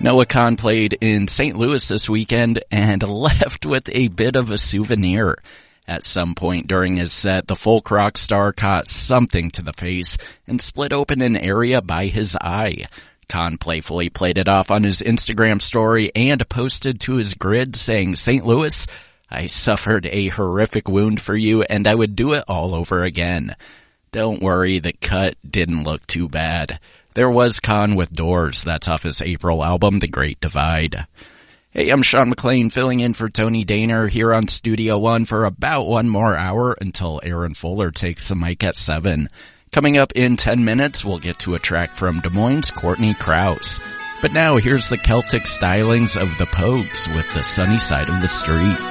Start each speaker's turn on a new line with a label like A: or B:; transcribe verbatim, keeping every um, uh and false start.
A: Noah Kahan played in Saint Louis this weekend and left with a bit of a souvenir. At some point during his set, the folk rock star caught something to the face and split open an area by his eye. Kahan playfully played it off on his Instagram story and posted to his grid saying, "Saint Louis, I suffered a horrific wound for you and I would do it all over again." Don't worry, the cut didn't look too bad. There was Kahan with Doors. That's off his April album, The Great Divide. Hey, I'm Sean McLean filling in for Tony Daner here on Studio One for about one more hour until Aaron Fuller takes the mic at seven. Coming up in ten minutes, we'll get to a track from Des Moines' Courtney Krause. But now here's the Celtic stylings of the Pogues with The Sunny Side of the Street.